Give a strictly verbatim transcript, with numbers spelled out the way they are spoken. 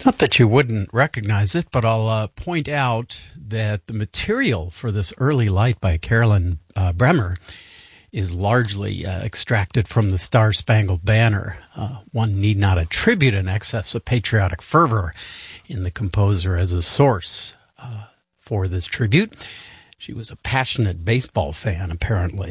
Not that you wouldn't recognize it, but I'll uh, point out that the material for this Early Light by Carolyn uh, Bremer is largely uh, extracted from the Star-Spangled Banner. Uh, one need not attribute an excess of patriotic fervor in the composer as a source uh, for this tribute. She was a passionate baseball fan, apparently.